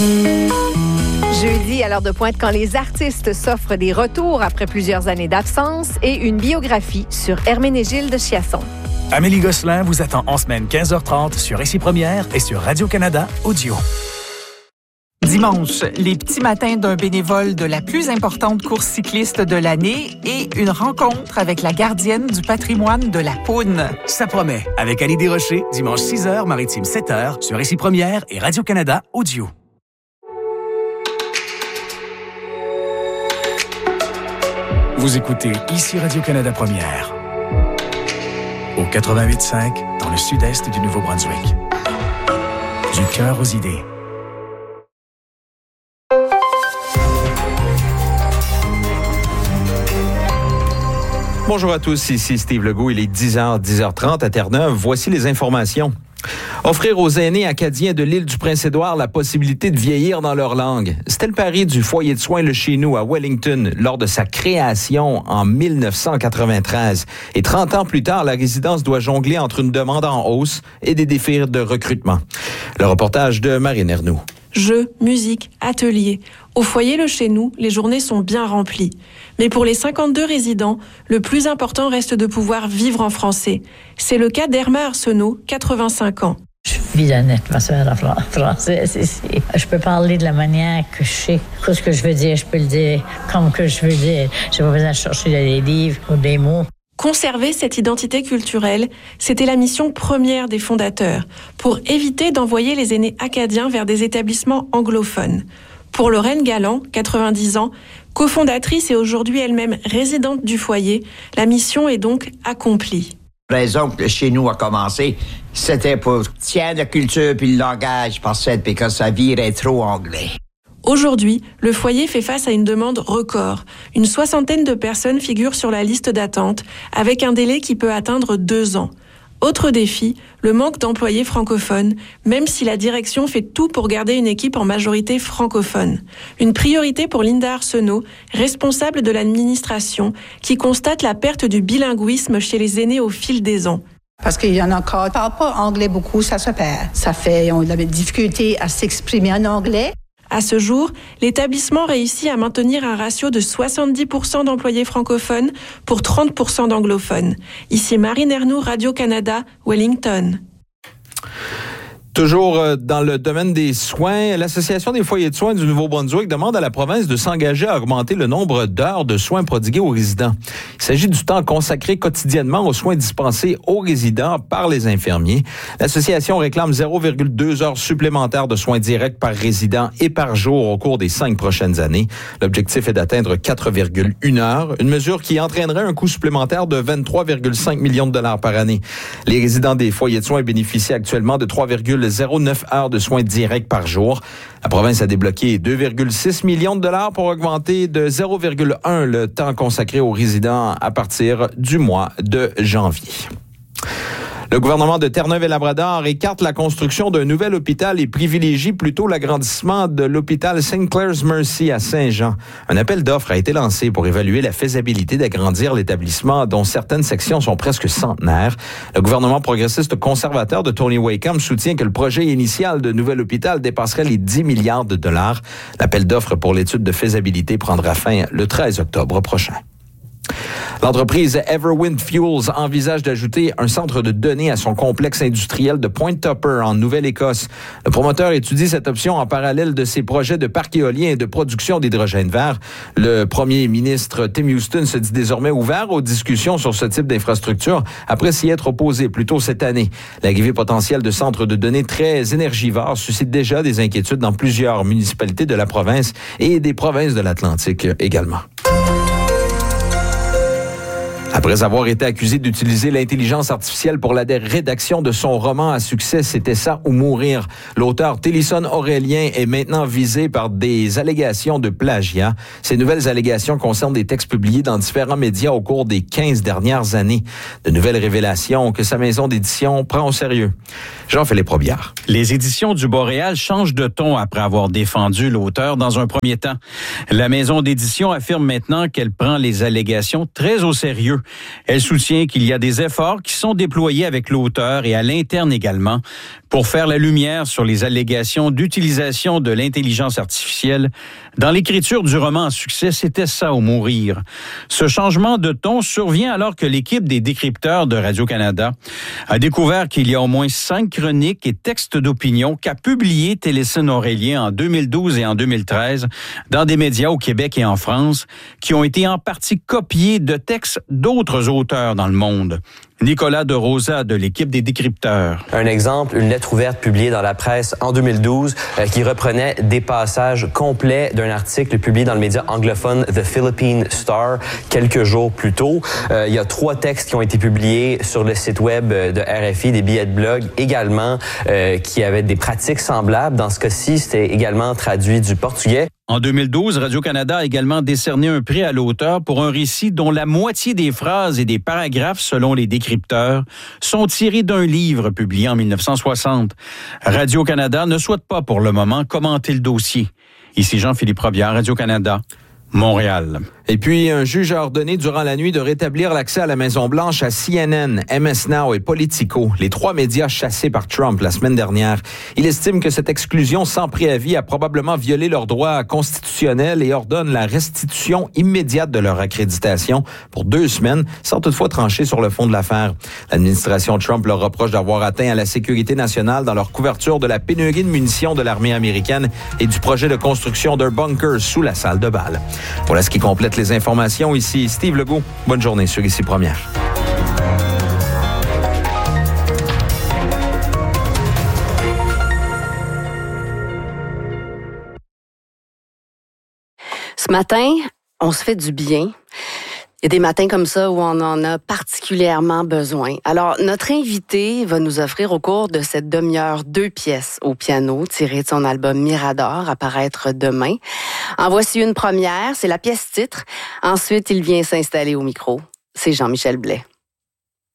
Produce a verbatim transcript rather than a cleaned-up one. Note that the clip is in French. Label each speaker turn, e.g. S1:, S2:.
S1: Jeudi, à l'heure de pointe, quand les artistes s'offrent des retours après plusieurs années d'absence et une biographie sur Herménégilde Chiasson.
S2: Amélie Gosselin vous attend en semaine quinze heures trente sur Ici Première et sur Radio-Canada Audio.
S3: Dimanche, les petits matins d'un bénévole de la plus importante course cycliste de l'année et une rencontre avec la gardienne du patrimoine de la Poune.
S2: Ça promet, avec Annie Desrochers, dimanche six heures, Maritime sept heures, sur Ici Première et Radio-Canada Audio. Vous écoutez Ici Radio-Canada Première. Au quatre-vingt-huit cinq, dans le sud-est du Nouveau-Brunswick. Du cœur aux idées.
S4: Bonjour à tous, ici Steve Legault. Il est dix heures, dix heures trente à Terre-Neuve. Voici les informations. Offrir aux aînés acadiens de l'île du Prince-Édouard la possibilité de vieillir dans leur langue. C'était le pari du foyer de soins Le Chez-Nous à Wellington lors de sa création en mille neuf cent quatre-vingt-treize. Et trente ans plus tard, la résidence doit jongler entre une demande en hausse et des défis de recrutement. Le reportage de Marine Ernoux.
S5: Jeux, musique, ateliers. Au foyer Le Chez-Nous, les journées sont bien remplies. Mais pour les cinquante-deux résidents, le plus important reste de pouvoir vivre en français. C'est le cas d'Erma Arsenault, quatre-vingt-cinq ans.
S6: Je vis dans une atmosphère française ici. Je peux parler de la manière que je sais. Qu'est-ce que je veux dire, je peux le dire comme que je veux dire. Je n'ai pas besoin de chercher des livres ou des mots.
S5: Conserver cette identité culturelle, c'était la mission première des fondateurs, pour éviter d'envoyer les aînés acadiens vers des établissements anglophones. Pour Lorraine Galland, quatre-vingt-dix ans, cofondatrice et aujourd'hui elle-même résidente du foyer, la mission est donc accomplie.
S7: La raison que chez nous a commencé, c'était pour tirer la culture puis le langage par cette, parce que ça virait trop anglais.
S5: Aujourd'hui, le foyer fait face à une demande record. Une soixantaine de personnes figurent sur la liste d'attente, avec un délai qui peut atteindre deux ans. Autre défi, le manque d'employés francophones, même si la direction fait tout pour garder une équipe en majorité francophone. Une priorité pour Linda Arsenault, responsable de l'administration, qui constate la perte du bilinguisme chez les aînés au fil des ans.
S8: Parce qu'il y en a encore qui ne parlent pas anglais beaucoup, ça se perd. Ça fait, on a des difficultés à s'exprimer en anglais.
S5: À ce jour, l'établissement réussit à maintenir un ratio de soixante-dix pour cent d'employés francophones pour trente pour cent d'anglophones. Ici Marine Ernoux, Radio-Canada, Wellington.
S4: Toujours dans le domaine des soins, l'Association des foyers de soins du Nouveau-Brunswick demande à la province de s'engager à augmenter le nombre d'heures de soins prodigués aux résidents. Il s'agit du temps consacré quotidiennement aux soins dispensés aux résidents par les infirmiers. L'association réclame zéro virgule deux heures supplémentaires de soins directs par résident et par jour au cours des cinq prochaines années. L'objectif est d'atteindre quatre virgule une heures, une mesure qui entraînerait un coût supplémentaire de vingt-trois virgule cinq millions de dollars par année. Les résidents des foyers de soins bénéficient actuellement de trois virgule zéro neuf heures de soins directs par jour. La province a débloqué deux virgule six millions de dollars pour augmenter de zéro virgule un le temps consacré aux résidents à partir du mois de janvier. Le gouvernement de Terre-Neuve-et-Labrador écarte la construction d'un nouvel hôpital et privilégie plutôt l'agrandissement de l'hôpital Saint Clair's Mercy à Saint-Jean. Un appel d'offres a été lancé pour évaluer la faisabilité d'agrandir l'établissement dont certaines sections sont presque centenaires. Le gouvernement progressiste conservateur de Tony Wakeham soutient que le projet initial de nouvel hôpital dépasserait les dix milliards de dollars. L'appel d'offres pour l'étude de faisabilité prendra fin le treize octobre prochain. L'entreprise Everwind Fuels envisage d'ajouter un centre de données à son complexe industriel de Point Tupper en Nouvelle-Écosse. Le promoteur étudie cette option en parallèle de ses projets de parcs éoliens et de production d'hydrogène vert. Le premier ministre Tim Houston se dit désormais ouvert aux discussions sur ce type d'infrastructure après s'y être opposé plus tôt cette année. L'arrivée potentielle de centres de données très énergivores suscite déjà des inquiétudes dans plusieurs municipalités de la province et des provinces de l'Atlantique également. Après avoir été accusé d'utiliser l'intelligence artificielle pour la rédaction de son roman à succès, C'était ça ou mourir, l'auteur Télisson Aurélien est maintenant visé par des allégations de plagiat. Ces nouvelles allégations concernent des textes publiés dans différents médias au cours des quinze dernières années. De nouvelles révélations que sa maison d'édition prend au sérieux. Jean-Philippe Robillard.
S9: Les éditions du Boréal changent de ton après avoir défendu l'auteur dans un premier temps. La maison d'édition affirme maintenant qu'elle prend les allégations très au sérieux. Elle soutient qu'il y a des efforts qui sont déployés avec l'auteur et à l'interne également pour faire la lumière sur les allégations d'utilisation de l'intelligence artificielle dans l'écriture du roman à succès « C'était ça ou mourir ». Ce changement de ton survient alors que l'équipe des décrypteurs de Radio-Canada a découvert qu'il y a au moins cinq chroniques et textes d'opinion qu'a publié Télécine Aurélien en deux mille douze et en deux mille treize dans des médias au Québec et en France qui ont été en partie copiés de textes d'autres auteurs dans le monde. Nicolas de Rosa de l'équipe des décrypteurs.
S10: Un exemple, une lettre ouverte publiée dans la presse en deux mille douze euh, qui reprenait des passages complets d'un article publié dans le média anglophone The Philippine Star quelques jours plus tôt. Euh, il y a trois textes qui ont été publiés sur le site web de R F I, des billets de blog également, euh, qui avaient des pratiques semblables. Dans ce cas-ci, c'était également traduit du portugais.
S9: En deux mille douze, Radio-Canada a également décerné un prix à l'auteur pour un récit dont la moitié des phrases et des paragraphes, selon les décrypteurs, sont tirés d'un livre publié en mille neuf cent soixante. Radio-Canada ne souhaite pas pour le moment commenter le dossier. Ici Jean-Philippe Robillard, Radio-Canada, Montréal.
S4: Et puis, un juge a ordonné durant la nuit de rétablir l'accès à la Maison-Blanche à C N N, M S Now et Politico, les trois médias chassés par Trump la semaine dernière. Il estime que cette exclusion sans préavis a probablement violé leurs droits constitutionnels et ordonne la restitution immédiate de leur accréditation pour deux semaines, sans toutefois trancher sur le fond de l'affaire. L'administration Trump leur reproche d'avoir atteint à la sécurité nationale dans leur couverture de la pénurie de munitions de l'armée américaine et du projet de construction d'un bunker sous la salle de bal. Voilà ce qui complète les informations. Ici Steve Legault. Bonne journée sur Ici Première.
S11: Ce matin, on se fait du bien. Il y a des matins comme ça où on en a particulièrement besoin. Alors, notre invité va nous offrir au cours de cette demi-heure deux pièces au piano tirées de son album Mirador à paraître demain. En voici une première, c'est la pièce titre. Ensuite, il vient s'installer au micro. C'est Jean-Michel Blais.